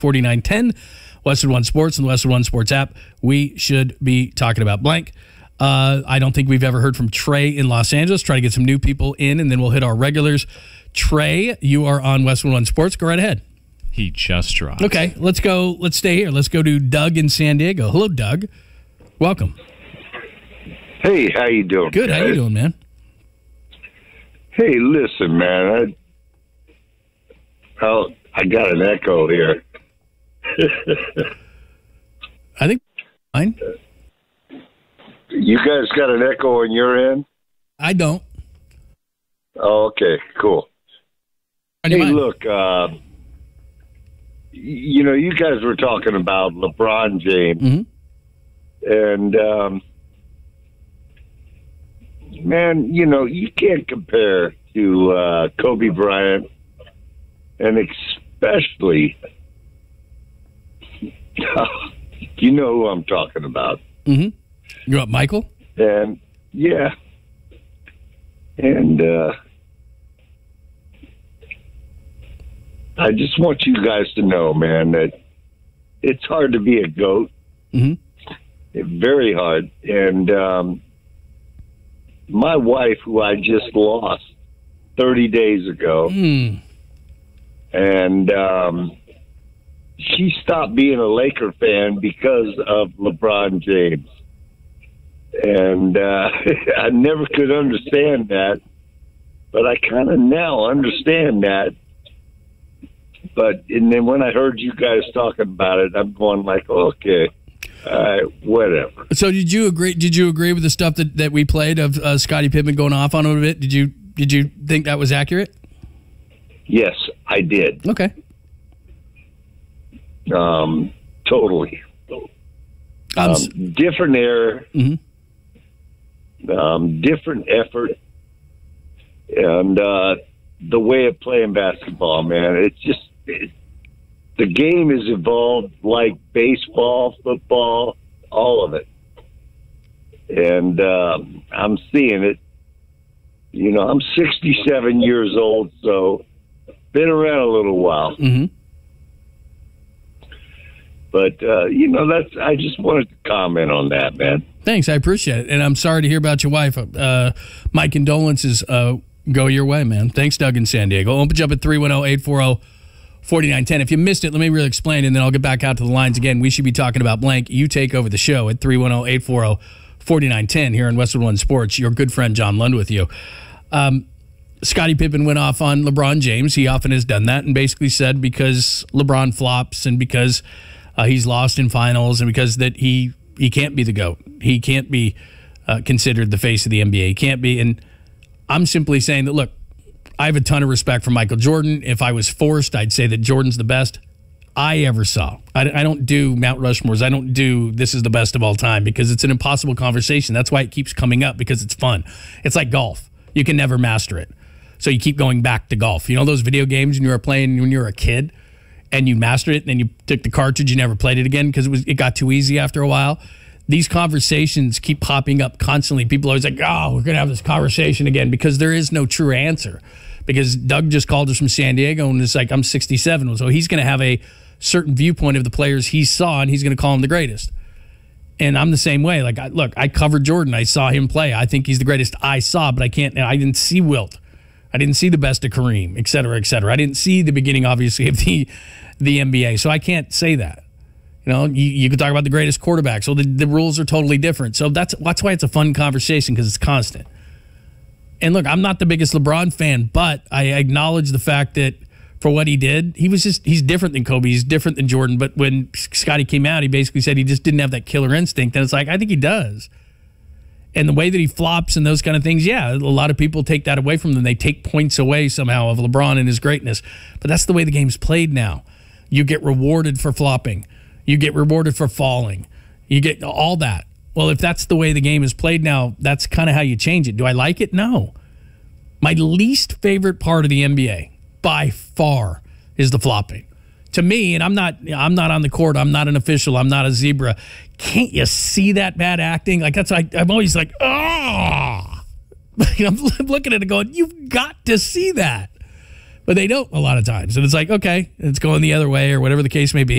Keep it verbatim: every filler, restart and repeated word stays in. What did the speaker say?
forty-nine ten, Westwood One Sports and the Westwood One Sports app. We should be talking about blank. Uh, I don't think we've ever heard from Trey in Los Angeles. Try to get some new people in, and then we'll hit our regulars. Trey, you are on Westwood One Sports. Go right ahead. He just dropped. Okay, let's go. Let's stay here. Let's go to Doug in San Diego. Hello, Doug. Welcome. Hey, how you doing? Good. How you doing, man? Hey, listen, man. I, oh, I got an echo here. I think fine. You guys got an echo on your end? I don't. Oh, okay, cool. On Hey, your mind. look, uh, you know, you guys were talking about LeBron James, Mm-hmm. and um, man, you know, you can't compare to uh, Kobe Bryant, and especially, you know who I'm talking about. Mm-hmm. You up, Michael? And yeah, and uh, I just want you guys to know, man, that it's hard to be a GOAT. Mm-hmm. It's very hard. And um, my wife, who I just lost thirty days ago, Mm. and um, she stopped being a Laker fan because of LeBron James. And uh, I never could understand that, but I kind of now understand that. But and then when I heard you guys talking about it, I'm going like, okay, all right, whatever. So did you agree? Did you agree with the stuff that, that we played of uh, Scottie Pippen going off on him a bit? Did you did you think that was accurate? Yes, I did. Okay. Um, totally. Um, Um, different era, mm-hmm. um, different effort, and uh, the way of playing basketball, man. It's just it, the game has evolved like baseball, football, all of it, and um, I'm seeing it. You know, I'm sixty-seven years old, so been around a little while. Mm-hmm. But, uh, you know, that's. I just wanted to comment on that, man. Thanks, I appreciate it, and I'm sorry to hear about your wife. Uh, my condolences uh, go your way, man. Thanks, Doug in San Diego. Open you up at three one zero, eight four zero, four nine one zero. If you missed it, let me really explain, and then I'll get back out to the lines again. We should be talking about blank. You take over the show at three one zero, eight four zero, four nine one zero here in Westwood One Sports. Your good friend John Lund with you. Um, Scottie Pippen went off on LeBron James. He often has done that, and basically said because LeBron flops and because uh, he's lost in finals and because that he he can't be the GOAT. He can't be uh, considered the face of the N B A. He can't be. And I'm simply saying that, look, I have a ton of respect for Michael Jordan. If I was forced, I'd say that Jordan's the best I ever saw. I, I don't do Mount Rushmores. I don't do this is the best of all time because it's an impossible conversation. That's why it keeps coming up, because it's fun. It's like golf. You can never master it. So you keep going back to golf. You know those video games when you were playing when you were a kid and you mastered it and then you took the cartridge, you never played it again because it was it got too easy after a while? These conversations keep popping up constantly. People are always like, oh, we're going to have this conversation again, because there is no true answer. Because Doug just called us from San Diego and it's like, I'm sixty-seven. So he's going to have a certain viewpoint of the players he saw and he's going to call him the greatest. And I'm the same way. Like, I, look, I covered Jordan. I saw him play. I think he's the greatest I saw, but I can't, I didn't see Wilt. I didn't see the best of Kareem, et cetera, et cetera. I didn't see the beginning, obviously, of the the N B A. So I can't say that. You know, you, you can talk about the greatest quarterback. So the, the rules are totally different. So that's that's why it's a fun conversation, because it's constant. And look, I'm not the biggest LeBron fan, but I acknowledge the fact that for what he did, he was just, he's different than Kobe. He's different than Jordan. But when Scottie came out, he basically said he just didn't have that killer instinct. And it's like, I think he does. And the way that he flops and those kind of things, yeah, a lot of people take that away from them. They take points away somehow of LeBron and his greatness. But that's the way the game's played now. You get rewarded for flopping. You get rewarded for falling. You get all that. Well, if that's the way the game is played now, that's kind of how you change it. Do I like it? No. My least favorite part of the N B A, by far, is the flopping. To me, and I'm not I'm not on the court, I'm not an official, I'm not a zebra. Can't you see that bad acting? Like, that's like, I'm always like, ah. I'm looking at it going, you've got to see that. but they don't a lot of times. And it's like, okay, it's going the other way or whatever the case may be.